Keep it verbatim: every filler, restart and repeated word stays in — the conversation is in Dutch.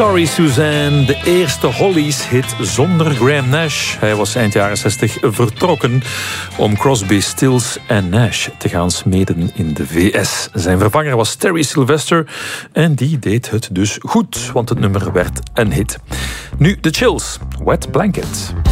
Sorry Suzanne, de eerste Hollies-hit zonder Graham Nash. Hij was eind jaren zestig vertrokken om Crosby, Stills en Nash te gaan smeden in de V S. Zijn vervanger was Terry Sylvester en die deed het dus goed, want het nummer werd een hit. Nu de Chills, Wet Blanket.